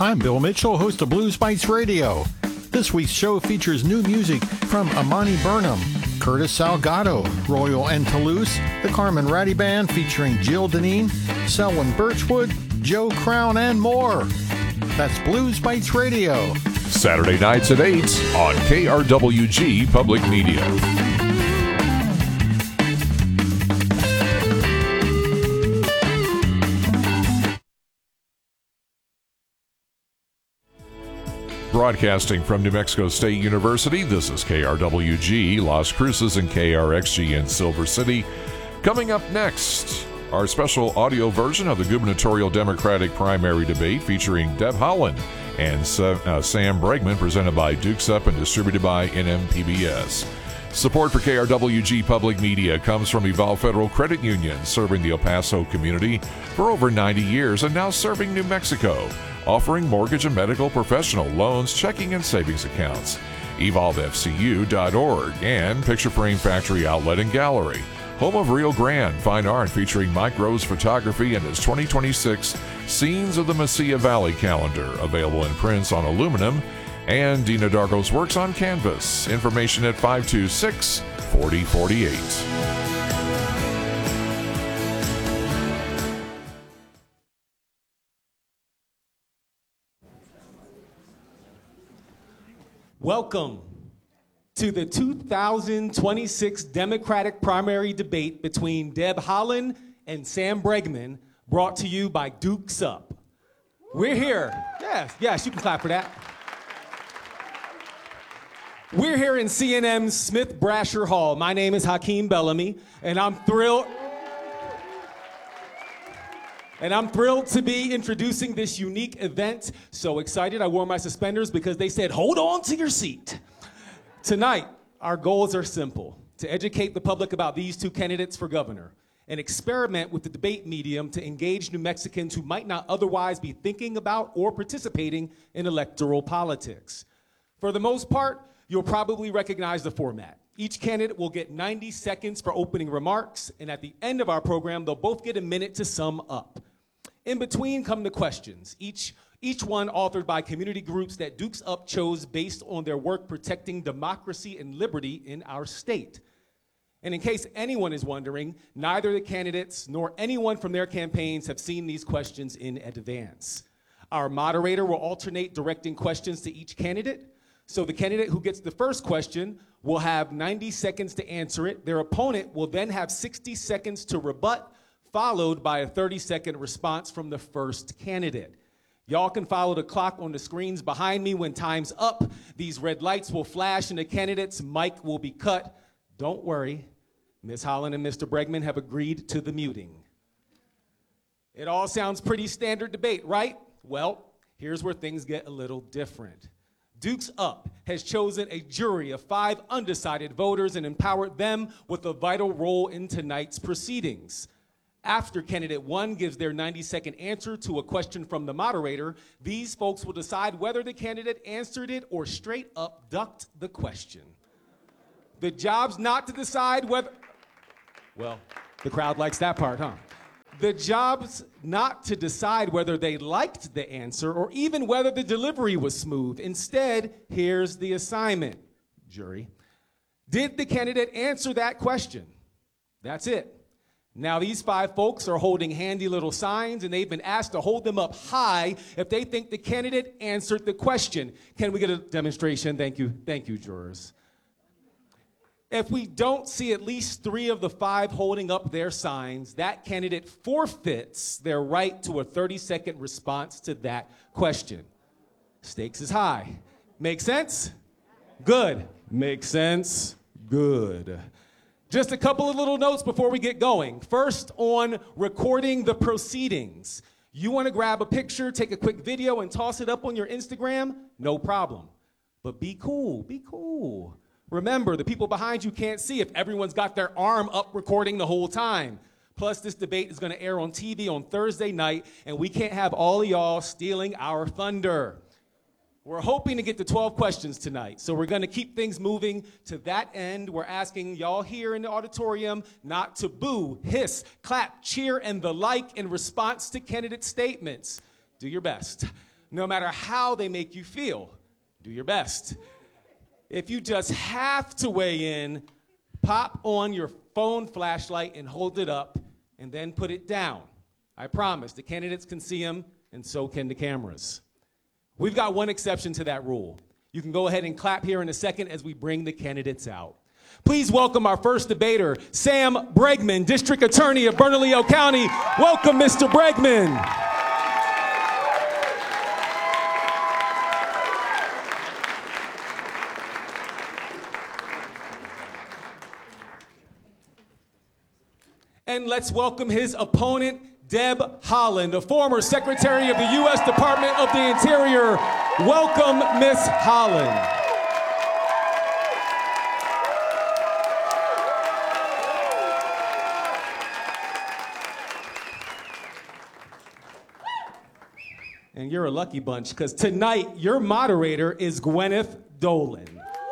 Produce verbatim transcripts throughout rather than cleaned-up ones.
I'm Bill Mitchell, host of Blues Bites Radio. This week's show features new music from Amani Burnham, Curtis Salgado, Royal and Toulouse, the Carmen Ratty Band featuring Jill Deneen, Selwyn Birchwood, Joe Crown, and more. That's Blues Bites Radio. Saturday nights at eight on K R W G Public Media. Broadcasting from New Mexico State University, this is K R W G, Las Cruces, and K R X G in Silver City. Coming up next, our special audio version of the gubernatorial Democratic primary debate featuring Deb Haaland and uh, Sam Bregman, presented by Dukes Up and distributed by N M P B S. Support for K R W G Public Media comes from Evolve Federal Credit Union, serving the El Paso community for over ninety years and now serving New Mexico, offering mortgage and medical professional loans, checking and savings accounts. evolve f c u dot org and Picture Frame Factory Outlet and Gallery, home of Rio Grande Fine Art, featuring Mike Rose Photography and his twenty twenty-six Scenes of the Mesilla Valley calendar, available in prints on aluminum, and Dina Dargo's works on canvas. Information at five two six, four zero four eight. Welcome to the two thousand twenty-six Democratic primary debate between Deb Haaland and Sam Bregman, brought to you by Dukes Up. We're here. Yes, yes, you can clap for that. We're here in C N M's Smith Brasher Hall. My name is Hakeem Bellamy, and I'm thrilled. And I'm thrilled to be introducing this unique event. So excited, I wore my suspenders because they said, hold on to your seat. Tonight, our goals are simple: to educate the public about these two candidates for governor, and experiment with the debate medium to engage New Mexicans who might not otherwise be thinking about or participating in electoral politics. For the most part, you'll probably recognize the format. Each candidate will get ninety seconds for opening remarks, and at the end of our program, they'll both get a minute to sum up. In between come the questions, each, each one authored by community groups that Dukes Up chose based on their work protecting democracy and liberty in our state. And in case anyone is wondering, neither the candidates nor anyone from their campaigns have seen these questions in advance. Our moderator will alternate directing questions to each candidate. So the candidate who gets the first question will have ninety seconds to answer it. Their opponent will then have sixty seconds to rebut, followed by a thirty second response from the first candidate. Y'all can follow the clock on the screens behind me. When time's up, these red lights will flash and the candidate's mic will be cut. Don't worry, Miz Haaland and Mister Bregman have agreed to the muting. It all sounds pretty standard debate, right? Well, here's where things get a little different. Dukes Up has chosen a jury of five undecided voters and empowered them with a vital role in tonight's proceedings. After candidate one gives their ninety second answer to a question from the moderator, these folks will decide whether the candidate answered it or straight up ducked the question. The job's not to decide whether, well, the crowd likes that part, huh? The job's not to decide whether they liked the answer or even whether the delivery was smooth. Instead, here's the assignment, jury. Did the candidate answer that question? That's it. Now, these five folks are holding handy little signs, and they've been asked to hold them up high if they think the candidate answered the question. Can we get a demonstration? Thank you. Thank you, jurors. If we don't see at least three of the five holding up their signs, that candidate forfeits their right to a thirty second response to that question. Stakes is high. Make sense? Good. Make sense? Good. Just a couple of little notes before we get going. First, on recording the proceedings. You want to grab a picture, take a quick video, and toss it up on your Instagram? No problem. But be cool, be cool. Remember, the people behind you can't see if everyone's got their arm up recording the whole time. Plus, this debate is going to air on T V on Thursday night, and we can't have all of y'all stealing our thunder. We're hoping to get to twelve questions tonight, so we're going to keep things moving. To that end, we're asking y'all here in the auditorium not to boo, hiss, clap, cheer, and the like in response to candidate statements. Do your best. no matter how they make you feel. Do your best. If you just have to weigh in, pop on your phone flashlight and hold it up, and then put it down. I promise, the candidates can see them, and so can the cameras. We've got one exception to that rule. You can go ahead and clap here in a second as we bring the candidates out. Please welcome our first debater, Sam Bregman, District Attorney of Bernalillo County. Welcome, Mister Bregman. And let's welcome his opponent, Deb Haaland, a former Secretary of the U S Department of the Interior. Welcome, Miz Haaland. And you're a lucky bunch, because tonight your moderator is Gwyneth Dolan,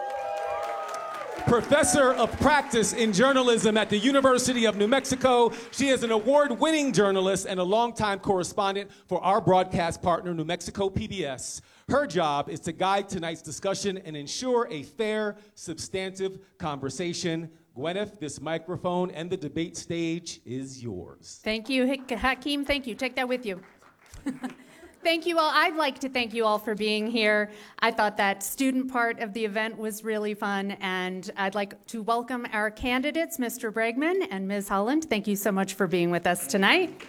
Professor of Practice in Journalism at the University of New Mexico. She is an award-winning journalist and a longtime correspondent for our broadcast partner, New Mexico P B S. Her job is to guide tonight's discussion and ensure a fair, substantive conversation. Gwyneth, this microphone and the debate stage is yours. Thank you, Hakeem. Thank you. Take that with you. Thank you all. I'd like to thank you all for being here. I thought that student part of the event was really fun, and I'd like to welcome our candidates, Mister Bregman and Miz Haaland. Thank you so much for being with us tonight.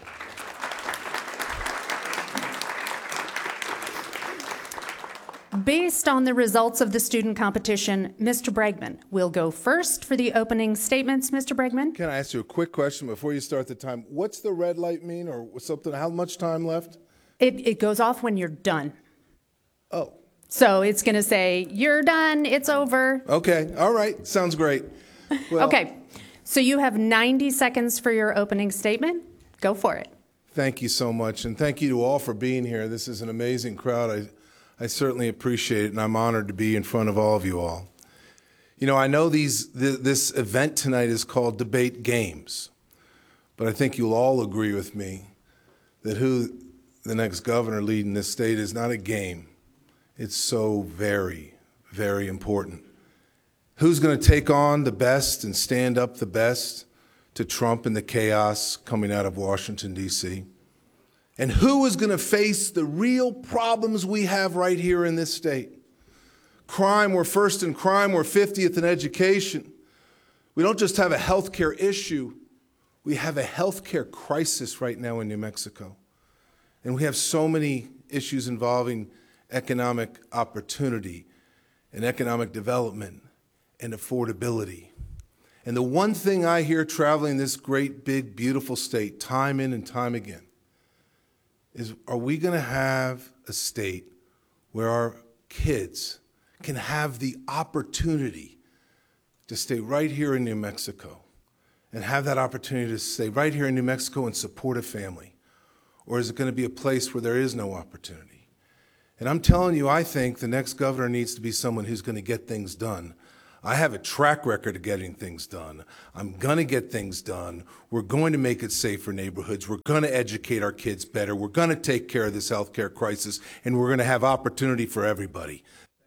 Based on the results of the student competition, Mister Bregman will go first for the opening statements. Mister Bregman? Can I ask you a quick question before you start the time? What's the red light mean, or something? How much time left? It, it goes off when you're done. Oh. So it's going to say, you're done, it's over. Okay, all right, sounds great. Well, okay, so you have ninety seconds for your opening statement. Go for it. Thank you so much, and thank you to all for being here. This is an amazing crowd. I, I certainly appreciate it, and I'm honored to be in front of all of you all. You know, I know these th- this event tonight is called Debate Games, but I think you'll all agree with me that who the next governor leading this state is not a game. It's so very, very important. Who's going to take on the best and stand up the best to Trump and the chaos coming out of Washington, D C? And who is going to face the real problems we have right here in this state? Crime, we're first in crime, we're fiftieth in education. We don't just have a health care issue, we have a health care crisis right now in New Mexico. And we have so many issues involving economic opportunity and economic development and affordability. And the one thing I hear traveling this great, big, beautiful state time in and time again is, are we going to have a state where our kids can have the opportunity to stay right here in New Mexico and have that opportunity to stay right here in New Mexico and support a family? Or is it going to be a place where there is no opportunity? And I'm telling you, I think the next governor needs to be someone who's going to get things done. I have a track record of getting things done. I'm going to get things done. We're going to make it safe for neighborhoods. We're going to educate our kids better. We're going to take care of this health care crisis, and we're going to have opportunity for everybody.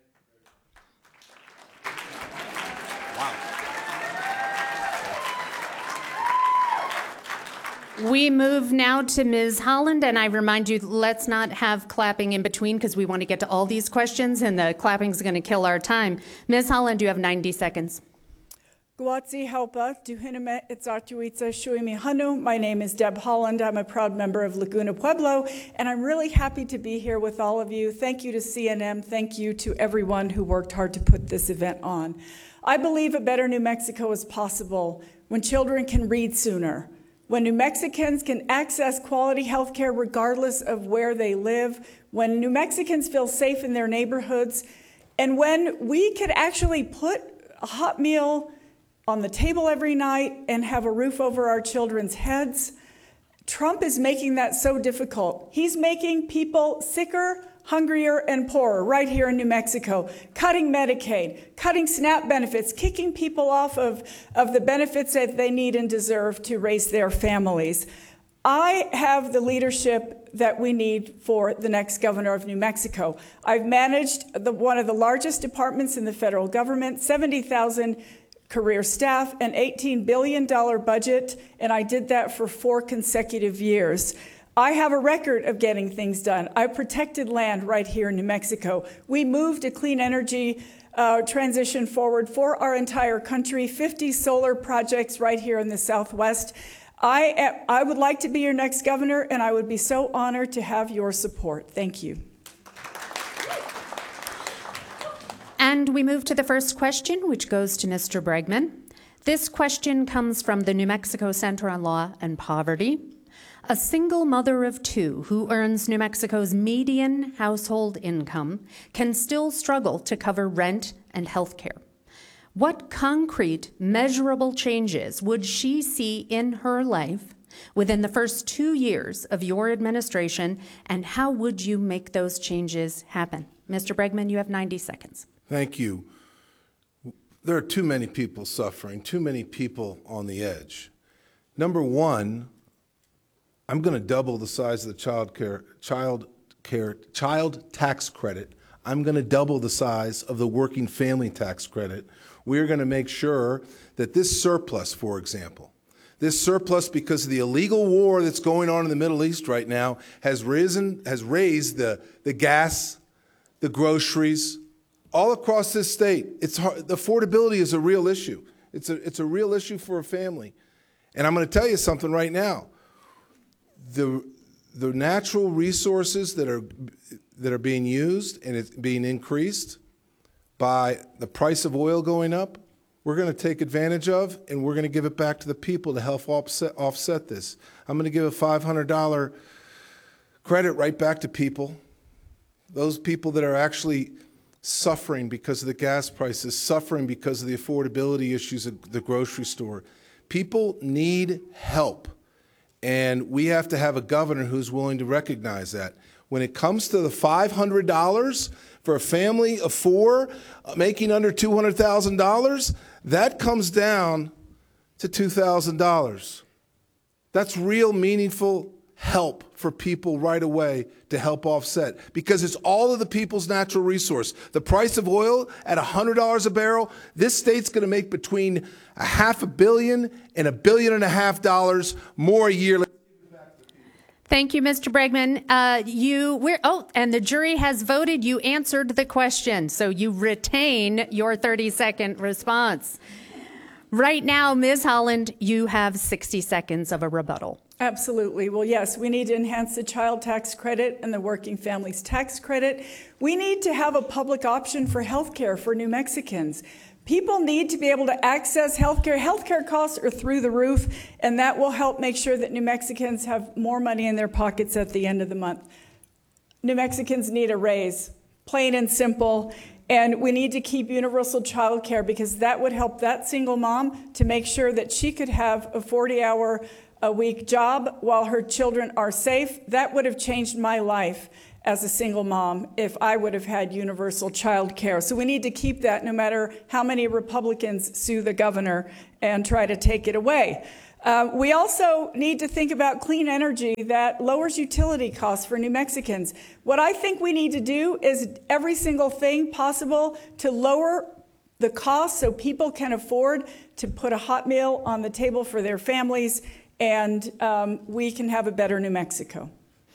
We move now to Miz Haaland, and I remind you, let's not have clapping in between because we want to get to all these questions, and the clapping is going to kill our time. Miz Haaland, you have ninety seconds. Guatsi Helpa, Duhiname Itzatuitza Shuimi Hanu. My name is Deb Haaland. I'm a proud member of Laguna Pueblo, and I'm really happy to be here with all of you. Thank you to C N M. Thank you to everyone who worked hard to put this event on. I believe a better New Mexico is possible when children can read sooner, when New Mexicans can access quality health care regardless of where they live, when New Mexicans feel safe in their neighborhoods, and when we could actually put a hot meal on the table every night and have a roof over our children's heads. Trump is making that so difficult. He's making people sicker, hungrier, and poorer right here in New Mexico, cutting Medicaid, cutting SNAP benefits, kicking people off of, of the benefits that they need and deserve to raise their families. I have the leadership that we need for the next governor of New Mexico. I've managed the, one of the largest departments in the federal government, seventy thousand career staff, an eighteen billion dollars budget, and I did that for four consecutive years. I have a record of getting things done. I protected land right here in New Mexico. We moved a clean energy uh, transition forward for our entire country, fifty solar projects right here in the Southwest. I, I would like to be your next governor, and I would be so honored to have your support. Thank you. And we move to the first question, which goes to Mister Bregman. This question comes from the New Mexico Center on Law and Poverty. A single mother of two who earns New Mexico's median household income can still struggle to cover rent and health care. What concrete, measurable changes would she see in her life within the first two years of your administration, and how would you make those changes happen? Mister Bregman, you have ninety seconds. Thank you. There are too many people suffering, too many people on the edge. Number one, I'm going to double the size of the child care, child care, child tax credit. I'm going to double the size of the working family tax credit. We're going to make sure that this surplus, for example, this surplus, because of the illegal war that's going on in the Middle East right now, has risen, has raised the, the gas, the groceries, all across this state. It's hard, the affordability is a real issue. It's a, it's a real issue for a family. And I'm going to tell you something right now. The, the natural resources that are, that are being used and it's being increased by the price of oil going up, we're going to take advantage of, and we're going to give it back to the people to help offset, offset this. I'm going to give a five hundred dollars credit right back to people, those people that are actually suffering because of the gas prices, suffering because of the affordability issues at the grocery store. People need help, and we have to have a governor who's willing to recognize that. When it comes to the five hundred dollars for a family of four making under two hundred thousand dollars, that comes down to two thousand dollars. That's real meaningful help for people right away to help offset, because it's all of the people's natural resource. The price of oil at one hundred dollars a barrel, this state's going to make between a half a billion and a billion and a half dollars more a year. Thank you, Mister Bregman. Uh, you, we're, oh, and the jury has voted. You answered the question, so you retain your thirty-second response. Right now, Miz Holland, you have sixty seconds of a rebuttal. Absolutely. Well, yes, we need to enhance the child tax credit and the working families tax credit. We need to have a public option for health care for New Mexicans. People need to be able to access health care. Health care costs are through the roof, and that will help make sure that New Mexicans have more money in their pockets at the end of the month. New Mexicans need a raise, plain and simple, and we need to keep universal child care, because that would help that single mom to make sure that she could have a forty-hour a week job while her children are safe. That would have changed my life as a single mom if I would have had universal child care. So we need to keep that no matter how many Republicans sue the governor and try to take it away. Uh, we also need to think about clean energy that lowers utility costs for New Mexicans. What I think we need to do is every single thing possible to lower the cost so people can afford to put a hot meal on the table for their families, and um, we can have a better New Mexico.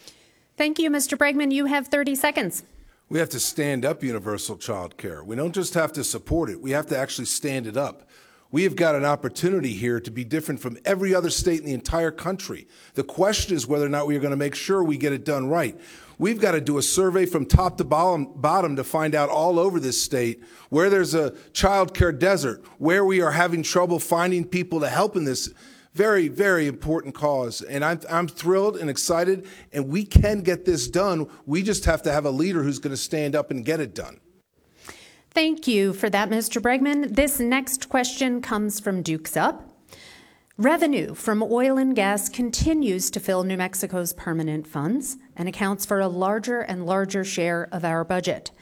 Thank you, Mister Bregman. You have thirty seconds. We have to stand up universal child care. We don't just have to support it. We have to actually stand it up. We have got an opportunity here to be different from every other state in the entire country. The question is whether or not we are going to make sure we get it done right. We've got to do a survey from top to bottom, bottom to find out all over this state where there's a child care desert, where we are having trouble finding people to help in this very, very important cause. And I'm, I'm thrilled and excited, and we can get this done. We just have to have a leader who's going to stand up and get it done. Thank you for that, Mister Bregman. This next question comes from Dukes Up. Revenue from oil and gas continues to fill New Mexico's permanent funds and accounts for a larger and larger share of our budget.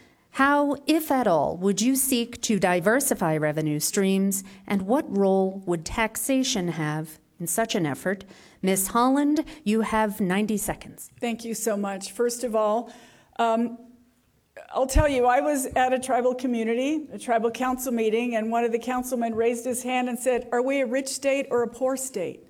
How, if at all, would you seek to diversify revenue streams, and what role would taxation have in such an effort. Miz Holland, you have ninety seconds. Thank you so much. First of all, um, I'll tell you, I was at a tribal community, a tribal council meeting, and one of the councilmen raised his hand and said, "Are we a rich state or a poor state?"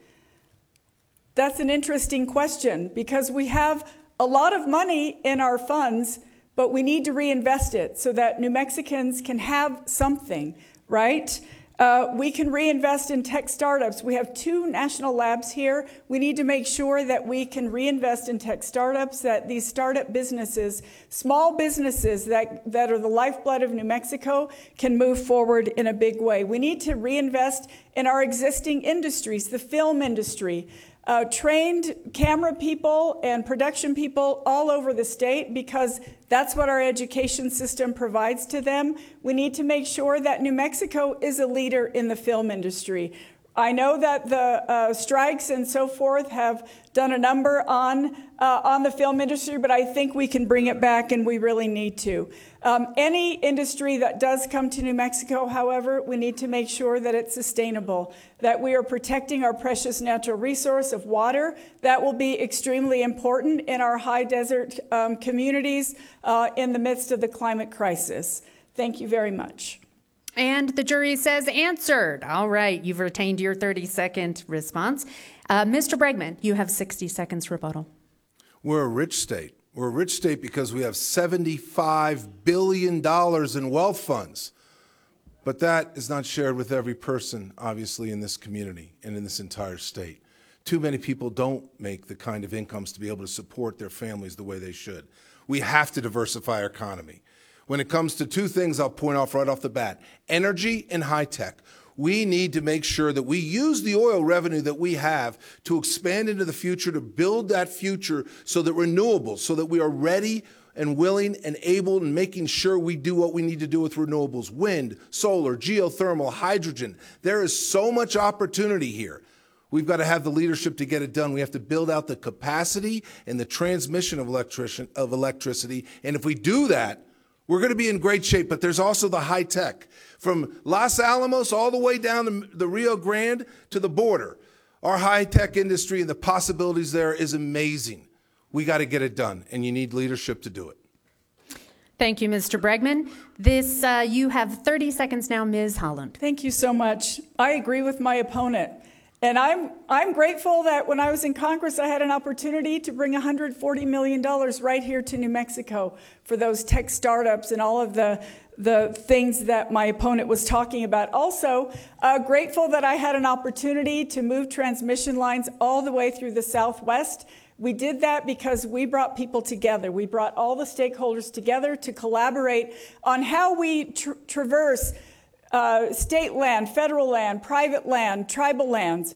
That's an interesting question because we have a lot of money in our funds, but we need to reinvest it so that New Mexicans can have something, right? Uh, we can reinvest in tech startups. We have two national labs here. We need to make sure that we can reinvest in tech startups, that these startup businesses, small businesses that, that are the lifeblood of New Mexico, can move forward in a big way. We need to reinvest in our existing industries, the film industry, Uh, trained camera people and production people all over the state because that's what our education system provides to them. We need to make sure that New Mexico is a leader in the film industry. I know that the uh, strikes and so forth have done a number on uh, on the film industry, but I think we can bring it back, and we really need to. Um, any industry that does come to New Mexico, however, we need to make sure that it's sustainable, that we are protecting our precious natural resource of water. That will be extremely important in our high desert um, communities uh, in the midst of the climate crisis. Thank you very much. And the jury says answered. All right, you've retained your thirty-second response. Uh, Mister Bregman, you have sixty seconds rebuttal. We're a rich state. We're a rich state because we have seventy-five billion dollars in wealth funds. But that is not shared with every person, obviously, in this community and in this entire state. Too many people don't make the kind of incomes to be able to support their families the way they should. We have to diversify our economy. When it comes to two things I'll point off right off the bat, energy and high tech. We need to make sure that we use the oil revenue that we have to expand into the future, to build that future so that renewables, so that we are ready and willing and able and making sure we do what we need to do with renewables, wind, solar, geothermal, hydrogen. There is so much opportunity here. We've got to have the leadership to get it done. We have to build out the capacity and the transmission of electrician, of electricity. And if we do that, we're going to be in great shape. But there's also the high tech. From Los Alamos all the way down to the Rio Grande to the border, our high tech industry and the possibilities there is amazing. We got to get it done, and you need leadership to do it. Thank you, Mister Bregman. This, uh, you have thirty seconds now, Miz Holland. Thank you so much. I agree with my opponent. And I'm I'm grateful that when I was in Congress, I had an opportunity to bring one hundred forty million dollars right here to New Mexico for those tech startups and all of the the things that my opponent was talking about. Also, uh, grateful that I had an opportunity to move transmission lines all the way through the Southwest. We did that because we brought people together. We brought all the stakeholders together to collaborate on how we tra- traverse Uh, state land, federal land, private land, tribal lands.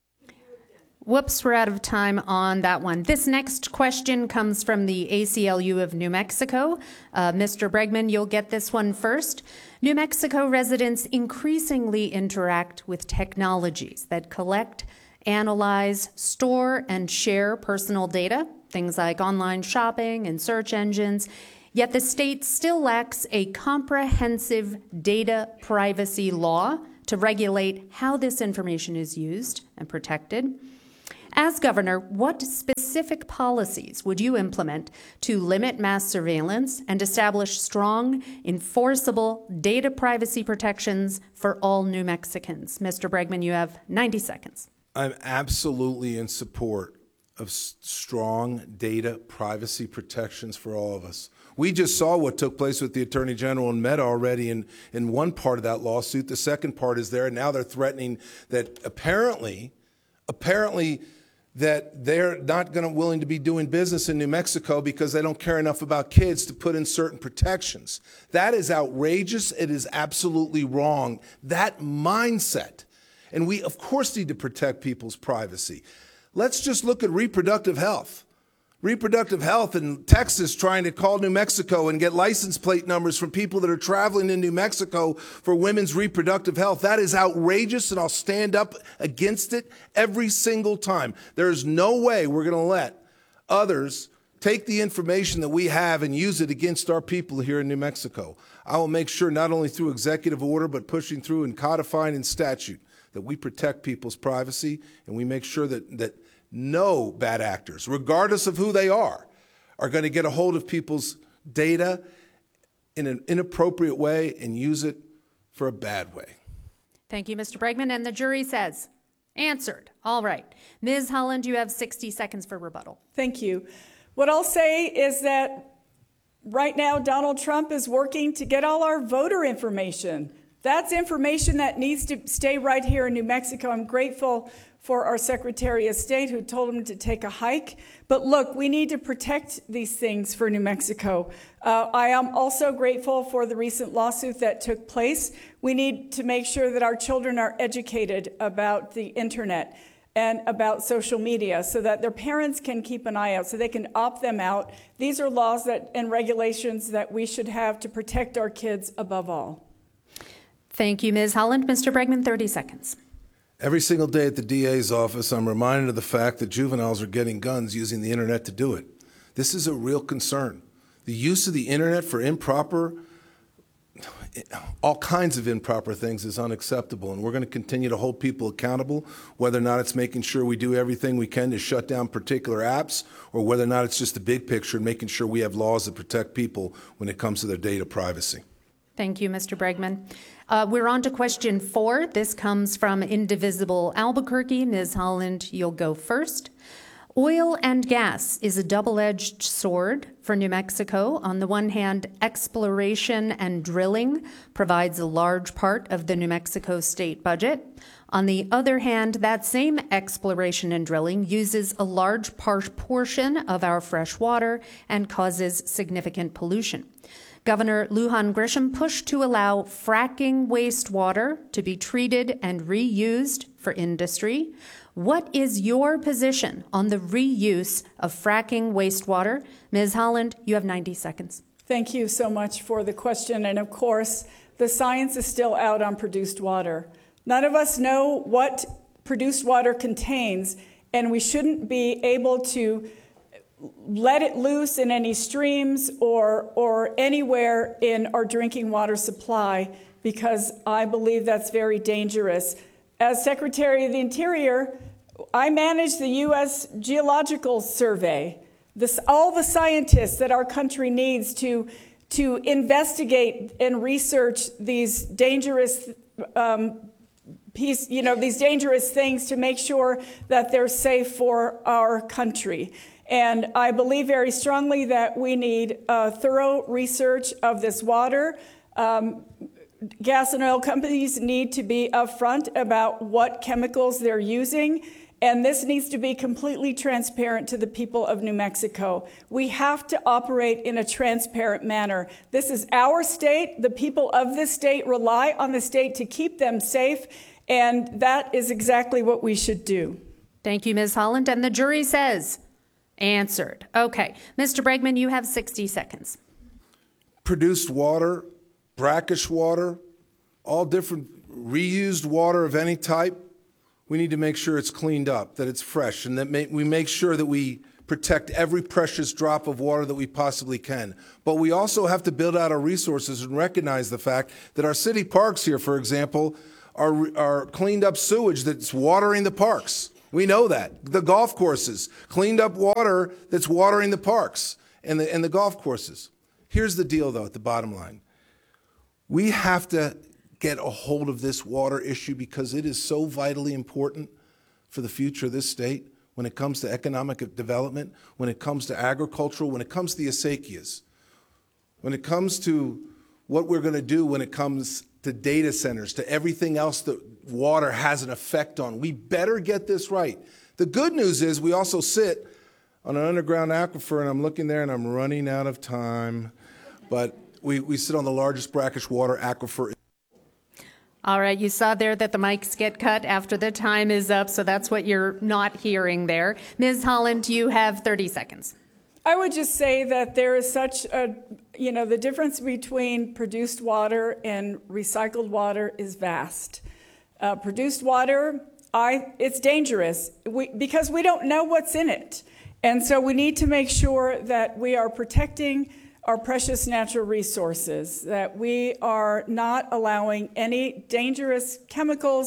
Whoops, we're out of time on that one. This next question comes from the A C L U of New Mexico. Uh, Mister Bregman, you'll get this one first. New Mexico residents increasingly interact with technologies that collect, analyze, store, and share personal data, things like online shopping and search engines. Yet the state still lacks a comprehensive data privacy law to regulate how this information is used and protected. As governor, what specific policies would you implement to limit mass surveillance and establish strong, enforceable data privacy protections for all New Mexicans? Mister Bregman, you have ninety seconds. I'm absolutely in support of s- strong data privacy protections for all of us. We just saw what took place with the Attorney General and Meta already in, in one part of that lawsuit. The second part is there, and now they're threatening that apparently, apparently that they're not going to willing to be doing business in New Mexico because they don't care enough about kids to put in certain protections. That is outrageous. It is absolutely wrong. That mindset. And we, of course, need to protect people's privacy. Let's just look at reproductive health. Reproductive health in Texas trying to call New Mexico and get license plate numbers from people that are traveling in New Mexico for women's reproductive health. That is outrageous, and I'll stand up against it every single time. There is no way we're going to let others take the information that we have and use it against our people here in New Mexico. I will make sure not only through executive order, but pushing through and codifying in statute that we protect people's privacy and we make sure that, that no bad actors, regardless of who they are, are going to get a hold of people's data in an inappropriate way and use it for a bad way. Thank you, Mister Bregman. And the jury says, answered. All right. Miz Holland, you have sixty seconds for rebuttal. Thank you. What I'll say is that right now Donald Trump is working to get all our voter information. That's information that needs to stay right here in New Mexico. I'm grateful for our Secretary of State who told him to take a hike. But look, we need to protect these things for New Mexico. Uh, I am also grateful for the recent lawsuit that took place. We need to make sure that our children are educated about the internet and about social media so that their parents can keep an eye out, so they can opt them out. These are laws that and regulations that we should have to protect our kids above all. Thank you, Miz Holland. Mister Bregman, thirty seconds. Every single day at the D A's office, I'm reminded of the fact that juveniles are getting guns using the internet to do it. This is a real concern. The use of the internet for improper, all kinds of improper things is unacceptable, and we're going to continue to hold people accountable, whether or not it's making sure we do everything we can to shut down particular apps, or whether or not it's just the big picture and making sure we have laws that protect people when it comes to their data privacy. Thank you, Mister Bregman. Uh, we're on to question four. This comes from Indivisible Albuquerque. Miz Holland, you'll go first. Oil and gas is a double-edged sword for New Mexico. On the one hand, exploration and drilling provides a large part of the New Mexico state budget. On the other hand, that same exploration and drilling uses a large part portion of our fresh water and causes significant pollution. Governor Lujan Grisham pushed to allow fracking wastewater to be treated and reused for industry. What is your position on the reuse of fracking wastewater? Miz Holland, you have ninety seconds. Thank you so much for the question. And of course, the science is still out on produced water. None of us know what produced water contains, and we shouldn't be able to let it loose in any streams or, or anywhere in our drinking water supply, because I believe that's very dangerous. As Secretary of the Interior, I manage the U S Geological Survey, this, all the scientists that our country needs to, to investigate and research these dangerous um, piece, you know, these dangerous things to make sure that they're safe for our country. And I believe very strongly that we need uh, thorough research of this water. Um, gas and oil companies need to be upfront about what chemicals they're using, and this needs to be completely transparent to the people of New Mexico. We have to operate in a transparent manner. This is our state. The people of this state rely on the state to keep them safe, and that is exactly what we should do. Thank you, Miz Holland. And the jury says answered. Okay. Mister Bregman, you have sixty seconds. Produced water, brackish water, all different reused water of any type, we need to make sure it's cleaned up, that it's fresh, and that may, we make sure that we protect every precious drop of water that we possibly can. But we also have to build out our resources and recognize the fact that our city parks here, for example, are, are cleaned up sewage that's watering the parks. We know that. The golf courses, cleaned up water that's watering the parks and the, and the golf courses. Here's the deal, though, at the bottom line. We have to get a hold of this water issue because it is so vitally important for the future of this state when it comes to economic development, when it comes to agricultural, when it comes to the acequias, when it comes to what we're going to do when it comes to data centers, to everything else that water has an effect on. We better get this right. The good news is we also sit on an underground aquifer, and I'm looking there and I'm running out of time, but we, we sit on the largest brackish water aquifer. All right, you saw there that the mics get cut after the time is up, so that's what you're not hearing there. Miz Holland, you have thirty seconds. I would just say that there is such a, you know, the difference between produced water and recycled water is vast. Uh, produced water, I, it's dangerous we, because we don't know what's in it. And so we need to make sure that we are protecting our precious natural resources, that we are not allowing any dangerous chemicals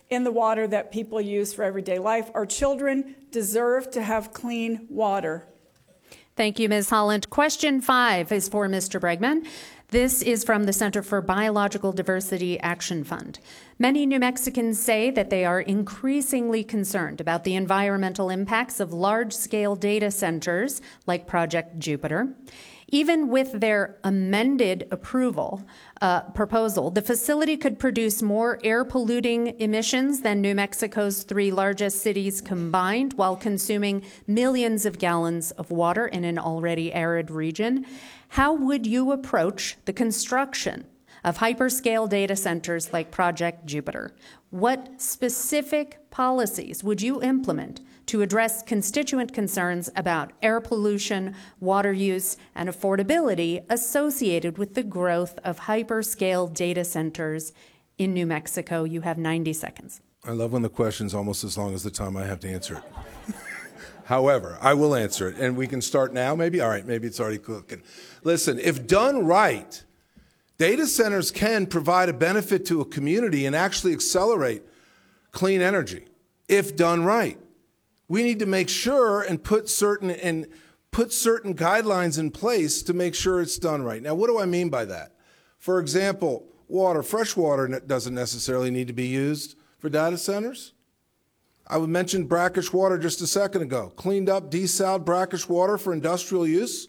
in the water that people use for everyday life. Our children deserve to have clean water. Thank you, Miz Holland. Question five is for Mister Bregman. This is from the Center for Biological Diversity Action Fund. Many New Mexicans say that they are increasingly concerned about the environmental impacts of large-scale data centers like Project Jupiter. Even with their amended approval uh, proposal, the facility could produce more air-polluting emissions than New Mexico's three largest cities combined, while consuming millions of gallons of water in an already arid region. How would you approach the construction of hyperscale data centers like Project Jupiter? What specific policies would you implement to address constituent concerns about air pollution, water use, and affordability associated with the growth of hyperscale data centers in New Mexico? You have ninety seconds. I love when the question's almost as long as the time I have to answer it. However, I will answer it, and we can start now, maybe? All right, maybe it's already cooking. Listen, if done right, data centers can provide a benefit to a community and actually accelerate clean energy, if done right. We need to make sure and put certain and put certain guidelines in place to make sure it's done right. Now, what do I mean by that? For example, water, fresh water doesn't necessarily need to be used for data centers. I mentioned brackish water just a second ago. Cleaned up, desaled brackish water for industrial use,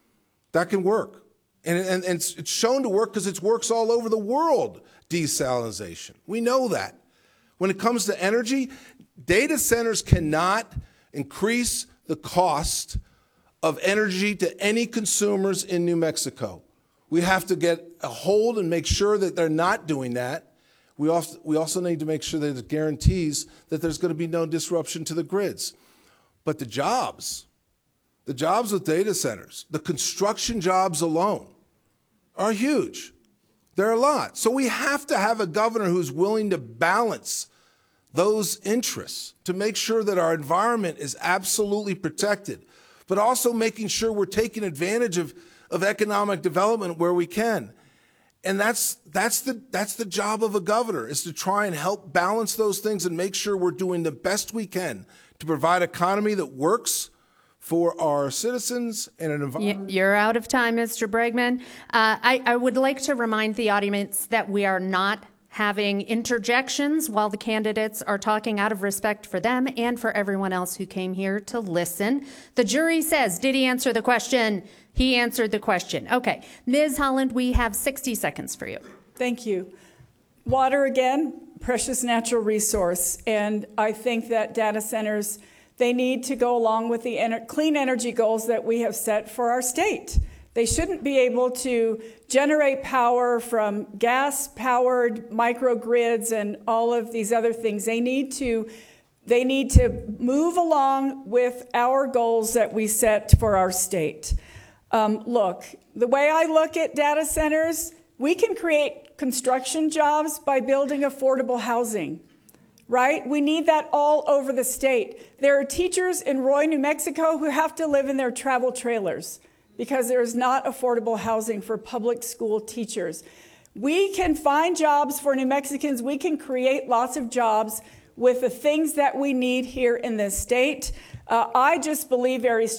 that can work. And, and, and it's shown to work because it works all over the world, desalination. We know that. When it comes to energy, data centers cannot increase the cost of energy to any consumers in New Mexico. We have to get a hold and make sure that they're not doing that. We also, we also need to make sure that it guarantees that there's going to be no disruption to the grids. But the jobs, the jobs with data centers, the construction jobs alone are huge. They're a lot. So we have to have a governor who's willing to balance those interests to make sure that our environment is absolutely protected, but also making sure we're taking advantage of, of economic development where we can. And that's, that's, the, that's the job of a governor, is to try and help balance those things and make sure we're doing the best we can to provide an economy that works for our citizens and an environment. You're out of time, Mister Bregman. Uh, I, I would like to remind the audience that we are not having interjections while the candidates are talking, out of respect for them and for everyone else who came here to listen. The jury says, did he answer the question? He answered the question. Okay. Miz Holland, we have sixty seconds for you. Thank you. Water, again, precious natural resource. And I think that data centers, they need to go along with the ener- clean energy goals that we have set for our state. They shouldn't be able to generate power from gas-powered microgrids and all of these other things. They need to, they need to move along with our goals that we set for our state. Um, look, the way I look at data centers, we can create construction jobs by building affordable housing, right? We need that all over the state. There are teachers in Roy, New Mexico who have to live in their travel trailers because there is not affordable housing for public school teachers. We can find jobs for New Mexicans. We can create lots of jobs with the things that we need here in this state. Uh, I just believe very